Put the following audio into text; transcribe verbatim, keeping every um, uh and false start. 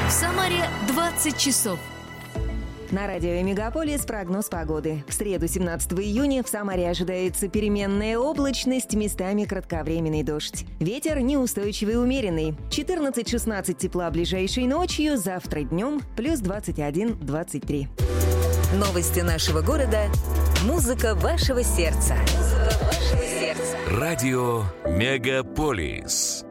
В Самаре двадцать часов. На радио «Мегаполис» прогноз погоды. В среду, семнадцатого июня, в Самаре ожидается переменная облачность, местами кратковременный дождь. Ветер неустойчивый и умеренный. четырнадцать-шестнадцать тепла ближайшей ночью, завтра днем плюс двадцать один - двадцать три. Новости нашего города. Музыка вашего сердца. Музыка вашего сердца. Радио «Мегаполис».